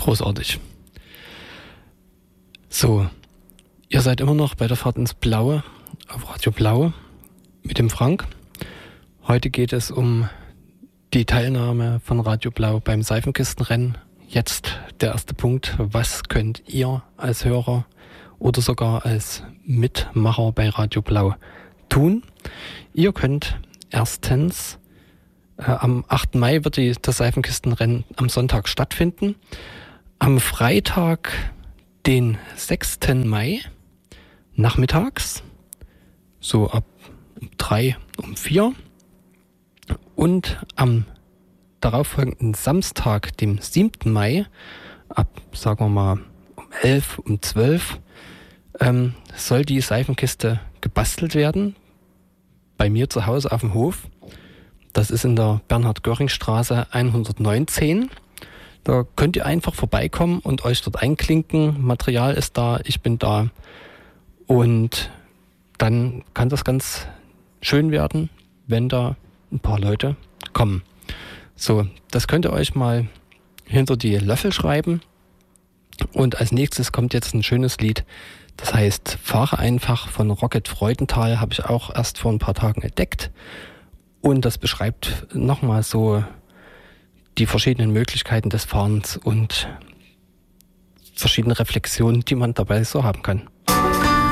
Großartig. So, ihr seid immer noch bei der Fahrt ins Blaue auf Radio Blau mit dem Frank. Heute geht es um die Teilnahme von Radio Blau beim Seifenkistenrennen. Jetzt der erste Punkt. Was könnt ihr als Hörer oder sogar als Mitmacher bei Radio Blau tun? Ihr könnt erstens am 8. Mai wird das Seifenkistenrennen am Sonntag stattfinden. Am Freitag, den 6. Mai, nachmittags, so ab 3, um 4. Und am darauffolgenden Samstag, dem 7. Mai, ab, sagen wir mal, um 11, um 12, soll die Seifenkiste gebastelt werden. Bei mir zu Hause auf dem Hof. Das ist in der Bernhard-Göring-Straße 119. Da könnt ihr einfach vorbeikommen und euch dort einklinken. Material ist da, ich bin da. Und dann kann das ganz schön werden, wenn da ein paar Leute kommen. So, das könnt ihr euch mal hinter die Löffel schreiben. Und als nächstes kommt jetzt ein schönes Lied. Das heißt, Fahre einfach von Rocket Freudenthal, habe ich auch erst vor ein paar Tagen entdeckt. Und das beschreibt nochmal so die verschiedenen Möglichkeiten des Fahrens und verschiedene Reflexionen, die man dabei so haben kann.